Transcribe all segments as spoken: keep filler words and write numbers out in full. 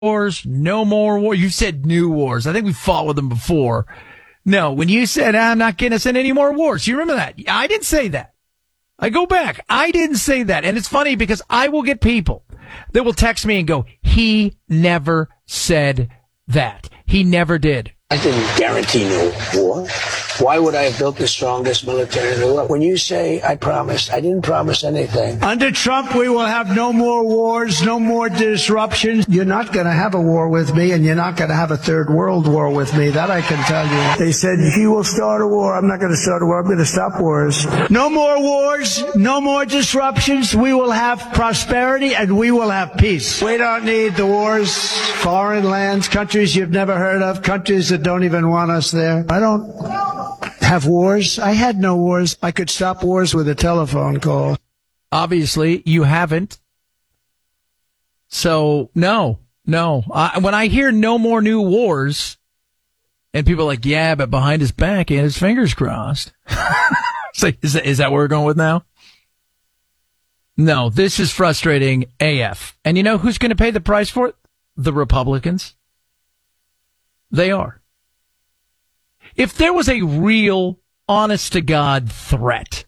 wars, no more war. You said new wars. I think we fought with them before. No, when you said, I'm not getting us in any more wars, you remember that? I didn't say that. I go back. I didn't say that. And it's funny because I will get people that will text me and go, he never said that. He never did. I didn't guarantee no war. Why would I have built the strongest military in the world? When you say I promised, I didn't promise anything. Under Trump, we will have no more wars, no more disruptions. You're not going to have a war with me, and you're not going to have a third world war with me. That I can tell you. They said, he will start a war. I'm not going to start a war. I'm going to stop wars. No more wars, no more disruptions. We will have prosperity, and we will have peace. We don't need the wars, foreign lands, countries you've never heard of, countries that don't even want us there. I don't have wars. I had no wars. I could stop wars with a telephone call. Obviously, you haven't. So, no, no. Uh, when I hear no more new wars, and people are like, yeah, but behind his back, he had his fingers crossed. So, is that, is that where we're going with now? No, this is frustrating A F. And you know who's going to pay the price for it? The Republicans. They are. If there was a real, honest-to-God threat,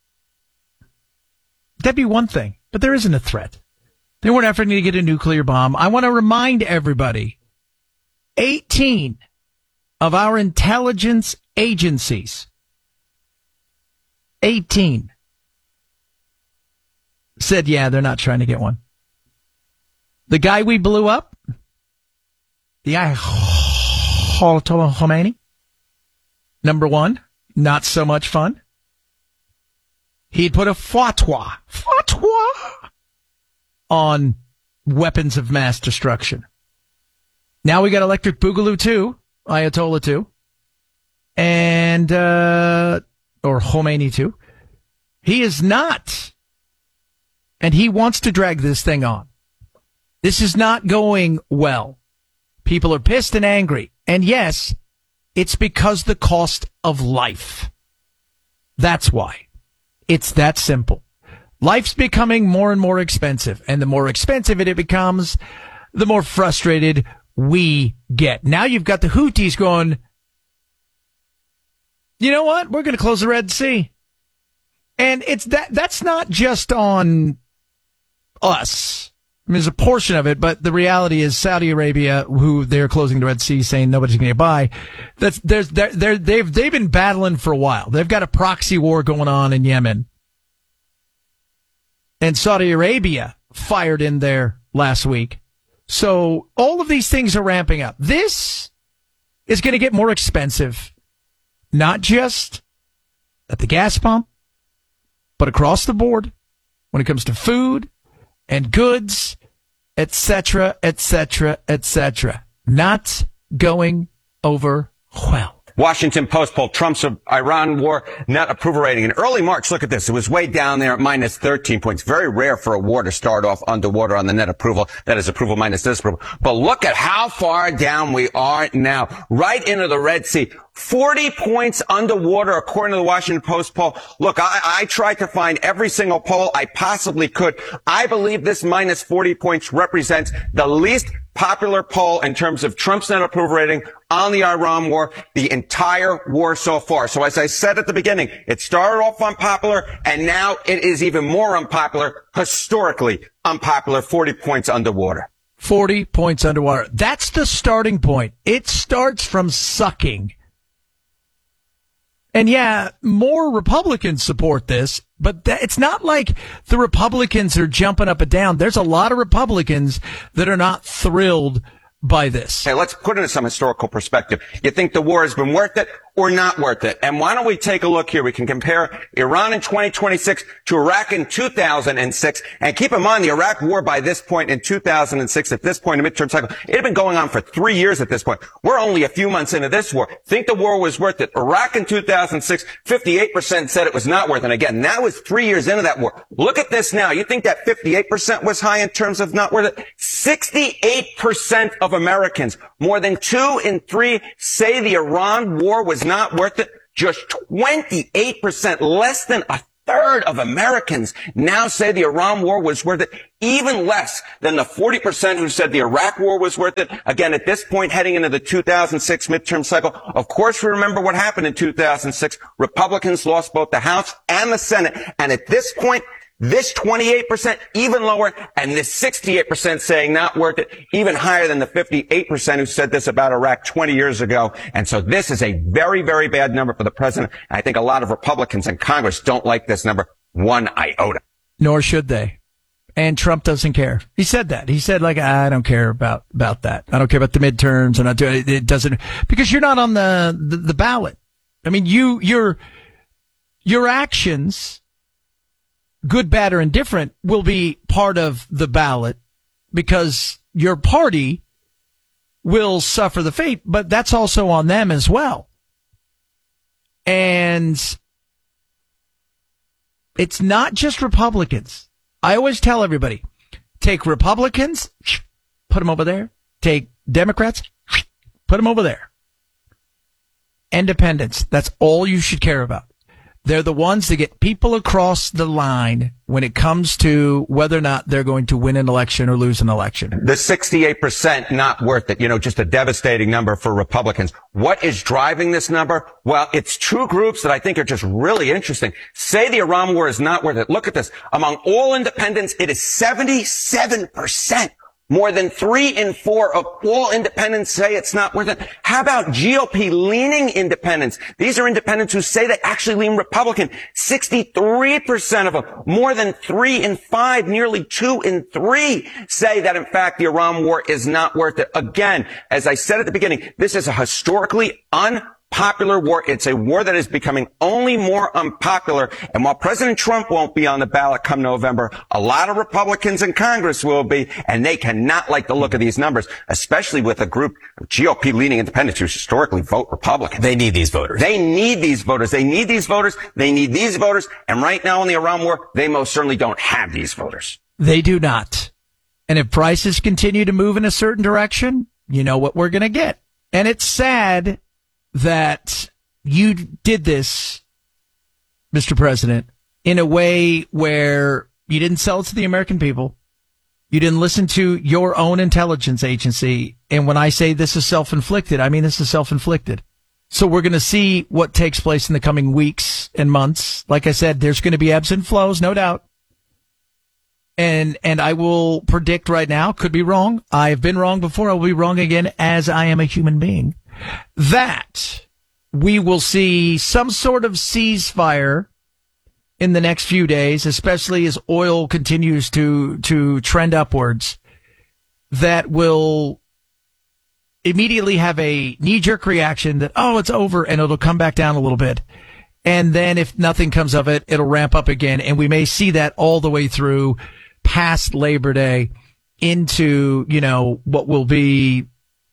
that'd be one thing. But there isn't a threat. They weren't efforting to get a nuclear bomb. I want to remind everybody, eighteen of our intelligence agencies, eighteen, said, yeah, they're not trying to get one. The guy we blew up, the Ayatollah Khomeini, number one, not so much fun. He'd put a fatwa, fatwa on weapons of mass destruction. Now we got Electric Boogaloo too, Ayatollah too, and, uh, or Khomeini too. He is not. And he wants to drag this thing on. This is not going well. People are pissed and angry. And yes, it's because the cost of life. That's why. It's that simple. Life's becoming more and more expensive. And the more expensive it becomes, the more frustrated we get. Now you've got the Houthis going, you know what? We're going to close the Red Sea. And it's that, that's not just on us. I mean, there's a portion of it, but the reality is Saudi Arabia, who they're closing the Red Sea, saying nobody's going to get by. That's there's they're, they're, they've they've been battling for a while. They've got a proxy war going on in Yemen, and Saudi Arabia fired in there last week. So all of these things are ramping up. This is going to get more expensive, not just at the gas pump, but across the board when it comes to food and goods, et cetera, et cetera, et cetera. Not going over well. Washington Post poll, Trump's Iran war net approval rating. In early March, look at this. It was way down there at minus thirteen points. Very rare for a war to start off underwater on the net approval. That is approval minus disapproval. But look at how far down we are now. Right into the Red Sea. forty points underwater, according to the Washington Post poll. Look, I, I tried to find every single poll I possibly could. I believe this minus forty points represents the least popular poll in terms of Trump's net approval rating on the Iran war, the entire war so far. So as I said at the beginning, it started off unpopular, and now it is even more unpopular, historically unpopular, forty points underwater. forty points underwater. That's the starting point. It starts from sucking. And yeah, more Republicans support this, but that, it's not like the Republicans are jumping up and down. There's a lot of Republicans that are not thrilled by this. Okay, let's put it into some historical perspective. You think the war has been worth it or not worth it? And why don't we take a look here? We can compare Iran in twenty twenty-six to Iraq in two thousand six. And keep in mind, the Iraq war by this point in two thousand six, at this point in the midterm cycle, it had been going on for three years at this point. We're only a few months into this war. Think the war was worth it. Iraq in two thousand six, fifty-eight percent said it was not worth it. And again, that was three years into that war. Look at this now. You think that fifty-eight percent was high in terms of not worth it? sixty-eight percent of Americans, more than two in three, say the Iran war was not worth it. Just twenty-eight percent, less than a third of Americans now say the Iran war was worth it, even less than the forty percent who said the Iraq war was worth it. Again, at this point, heading into the two thousand six midterm cycle, of course, we remember what happened in two thousand six. Republicans lost both the House and the Senate. And at this point, this twenty-eight percent, even lower, and this sixty-eight percent saying not worth it, even higher than the fifty-eight percent who said this about Iraq twenty years ago. And so this is a very, very bad number for the president. And I think a lot of Republicans in Congress don't like this number one iota. Nor should they. And Trump doesn't care. He said that. He said, like, I don't care about, about that. I don't care about the midterms. I'm not doing it. It doesn't, because you're not on the, the, the ballot. I mean, you, your, your actions, good, bad, or indifferent, will be part of the ballot because your party will suffer the fate, but that's also on them as well. And it's not just Republicans. I always tell everybody, take Republicans, put them over there. Take Democrats, put them over there. Independents, that's all you should care about. They're the ones that get people across the line when it comes to whether or not they're going to win an election or lose an election. The sixty-eight percent not worth it, you know, just a devastating number for Republicans. What is driving this number? Well, it's two groups that I think are just really interesting. Say the Iran war is not worth it. Look at this. Among all independents, it is seventy-seven percent. More than three in four of all independents say it's not worth it. How about G O P-leaning independents? These are independents who say they actually lean Republican. sixty-three percent of them, more than three in five, nearly two in three, say that, in fact, the Iran war is not worth it. Again, as I said at the beginning, this is a historically unpopular war. It's a war that is becoming only more unpopular. And while President Trump won't be on the ballot come November, a lot of Republicans in Congress will be, and they cannot like the look of these numbers, especially with a group of G O P-leaning independents who historically vote Republican. They need these voters. They need these voters. They need these voters. They need these voters. And right now in the Iran war, they most certainly don't have these voters. They do not. And if prices continue to move in a certain direction, you know what we're going to get. And it's sad that you did this, Mister President, in a way where you didn't sell it to the American people. You didn't listen to your own intelligence agency. And when I say this is self-inflicted, I mean this is self-inflicted. So we're going to see what takes place in the coming weeks and months. Like I said, there's going to be ebbs and flows, no doubt. And, and I will predict right now, could be wrong. I've been wrong before. I will be wrong again, as I am a human being, that we will see some sort of ceasefire in the next few days, especially as oil continues to, to trend upwards, that will immediately have a knee-jerk reaction that, oh, it's over, and it'll come back down a little bit. And then if nothing comes of it, it'll ramp up again. And we may see that all the way through past Labor Day into, you know, what will be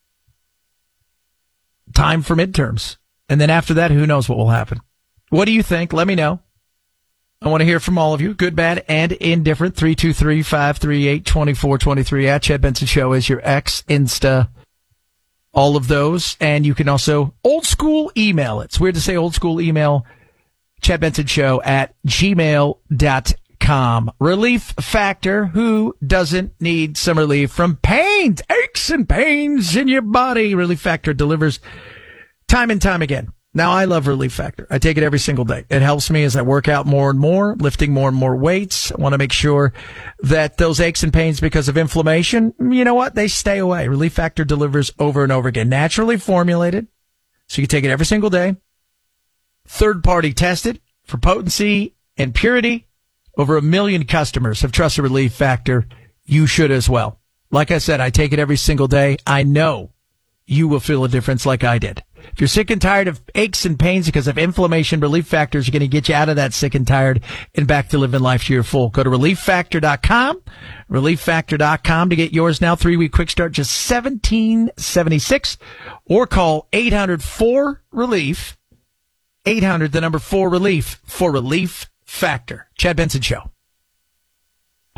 time for midterms. And then after that, who knows what will happen? What do you think? Let me know. I want to hear from all of you. Good, bad, and indifferent. three two three, five three eight, two four two three. At Chad Benson Show is your X, Insta, all of those. And you can also old school email. It's weird to say old school email. Chad Benson Show at gmail dot com. Relief Factor. Who doesn't need some relief from pains, aches and pains in your body? Relief Factor delivers time and time again. Now, I love Relief Factor. I take it every single day. It helps me as I work out more and more, lifting more and more weights. I want to make sure that those aches and pains because of inflammation, you know what? They stay away. Relief Factor delivers over and over again. Naturally formulated, so you can take it every single day. Third party tested for potency and purity. Over a million customers have trusted Relief Factor. You should as well. Like I said, I take it every single day. I know you will feel a difference like I did. If you're sick and tired of aches and pains because of inflammation, Relief Factor is going to get you out of that sick and tired and back to living life to your full. Go to relief factor dot com, relief factor dot com to get yours now. Three-week quick start, just seventeen seventy-six, or call eight hundred four relief, eight hundred, the number four relief, for Relief Factor. Chad Benson Show.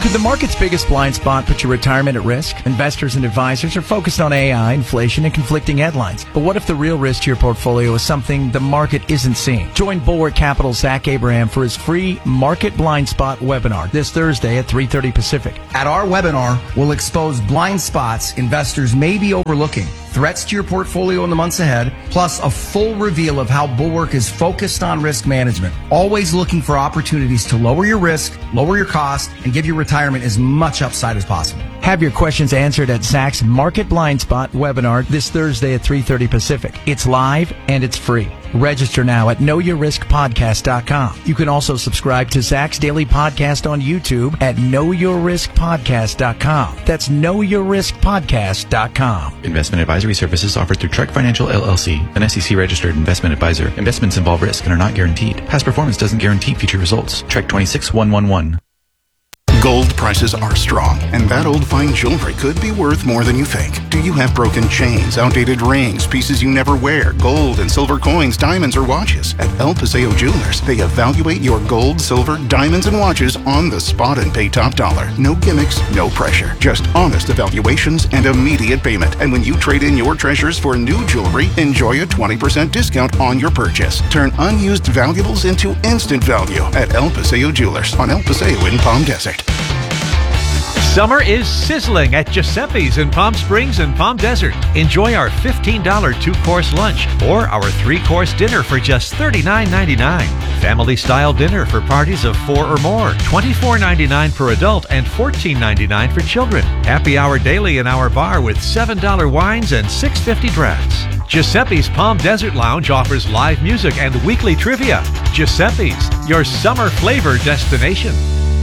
Could the market's biggest blind spot put your retirement at risk? Investors and advisors are focused on A I, inflation, and conflicting headlines. But what if the real risk to your portfolio is something the market isn't seeing? Join Bulwark Capital's Zach Abraham for his free Market Blind Spot webinar this Thursday at three thirty Pacific. At our webinar, we'll expose blind spots investors may be overlooking, threats to your portfolio in the months ahead, plus a full reveal of how Bulwark is focused on risk management, always looking for opportunities to lower your risk, lower your cost, and give your retirement as much upside as possible. Have your questions answered at Zach's Market Blind Spot webinar this Thursday at three thirty Pacific. It's live and it's free. Register now at know your risk podcast dot com. You can also subscribe to Zach's daily podcast on YouTube at know your risk podcast dot com. That's know your risk podcast dot com. Investment advisory services offered through Trek Financial L L C, an S E C-registered investment advisor. Investments involve risk and are not guaranteed. Past performance doesn't guarantee future results. Trek twenty-six one one one. Gold prices are strong, and that old fine jewelry could be worth more than you think. Do you have broken chains, outdated rings, pieces you never wear, gold and silver coins, diamonds, or watches? At El Paseo Jewelers, they evaluate your gold, silver, diamonds, and watches on the spot and pay top dollar. No gimmicks, no pressure. Just honest evaluations and immediate payment. And when you trade in your treasures for new jewelry, enjoy a twenty percent discount on your purchase. Turn unused valuables into instant value at El Paseo Jewelers on El Paseo in Palm Desert. Summer is sizzling at Giuseppe's in Palm Springs and Palm Desert. Enjoy our fifteen dollars two-course lunch or our three-course dinner for just thirty-nine ninety-nine. Family-style dinner for parties of four or more, twenty-four ninety-nine per adult and fourteen ninety-nine for children. Happy hour daily in our bar with seven dollars wines and six fifty drafts. Giuseppe's Palm Desert Lounge offers live music and weekly trivia. Giuseppe's, your summer flavor destination.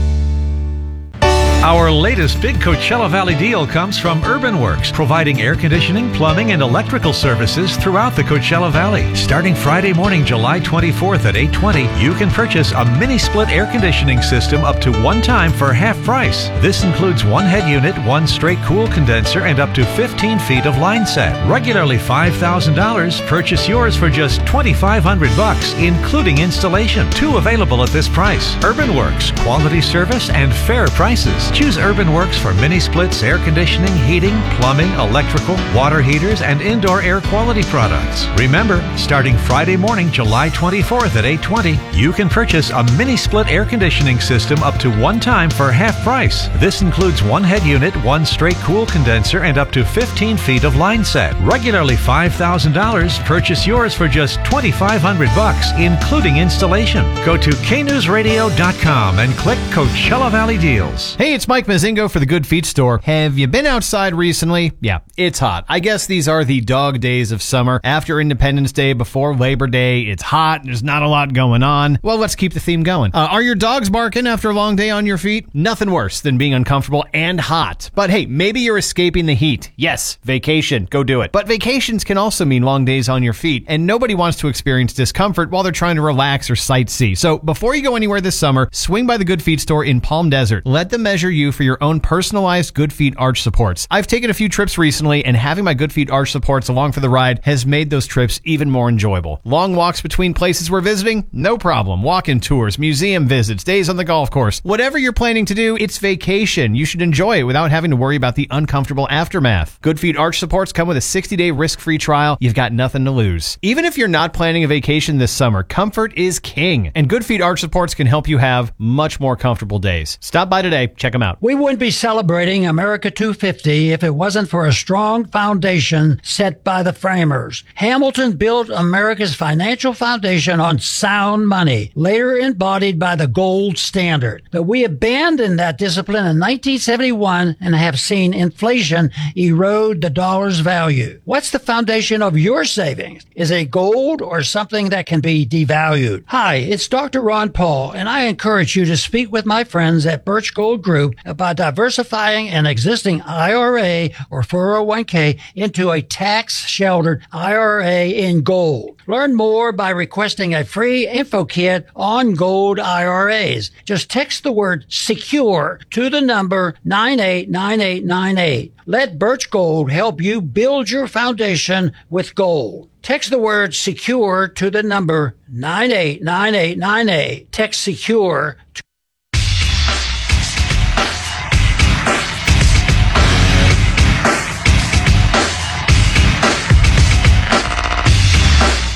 Our latest big Coachella Valley deal comes from UrbanWorks, providing air conditioning, plumbing, and electrical services throughout the Coachella Valley. Starting Friday morning, July twenty-fourth at eight twenty, you can purchase a mini-split air conditioning system up to one time for half price. This includes one head unit, one straight cool condenser, and up to fifteen feet of line set. Regularly five thousand dollars, purchase yours for just twenty-five hundred bucks, including installation. Two available at this price. UrbanWorks, quality service and fair prices. Choose UrbanWorks for mini splits, air conditioning, heating, plumbing, electrical, water heaters, and indoor air quality products. Remember, starting Friday morning, July twenty-fourth at eight twenty, you can purchase a mini split air conditioning system up to one time for half price. This includes one head unit, one straight cool condenser, and up to fifteen feet of line set. Regularly five thousand dollars, purchase yours for just twenty-five hundred bucks, including installation. Go to K news radio dot com and click Coachella Valley Deals. Hey, it's Mike Mazingo for the Good Feet Store. Have you been outside recently? Yeah, it's hot. I guess these are the dog days of summer. After Independence Day, before Labor Day, it's hot. There's not a lot going on. Well, let's keep the theme going. Uh, are your dogs barking after a long day on your feet? Nothing worse than being uncomfortable and hot. But hey, maybe you're escaping the heat. Yes, vacation. Go do it. But vacations can also mean long days on your feet, and nobody wants to experience discomfort while they're trying to relax or sightsee. So before you go anywhere this summer, swing by the Good Feet Store in Palm Desert. Let them measure you for your own personalized Good Feet arch supports. I've taken a few trips recently, and having my Good Feet arch supports along for the ride has made those trips even more enjoyable. Long walks between places we're visiting? No problem. Walk-in tours, museum visits, days on the golf course. Whatever you're planning to do, it's vacation. You should enjoy it without having to worry about the uncomfortable aftermath. Good Feet arch supports come with a sixty-day risk-free trial. You've got nothing to lose. Even if you're not planning a vacation this summer, comfort is king, and Good Feet arch supports can help you have much more comfortable days. Stop by today. Check them out. We wouldn't be celebrating America two fifty if it wasn't for a strong foundation set by the framers. Hamilton built America's financial foundation on sound money, later embodied by the gold standard. But we abandoned that discipline in nineteen seventy-one and have seen inflation erode the dollar's value. What's the foundation of your savings? Is it gold or something that can be devalued? Hi, it's Doctor Ron Paul, and I encourage you to speak with my friends at Birch Gold Group about diversifying an existing I R A or four oh one k into a tax-sheltered I R A in gold. Learn more by requesting a free info kit on gold I R As. Just text the word SECURE to the number nine eight nine eight nine eight. Let Birch Gold help you build your foundation with gold. Text the word SECURE to the number nine eight nine eight nine eight. Text SECURE to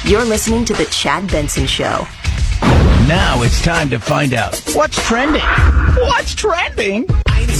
You're listening to The Chad Benson Show. Now it's time to find out what's trending. What's trending?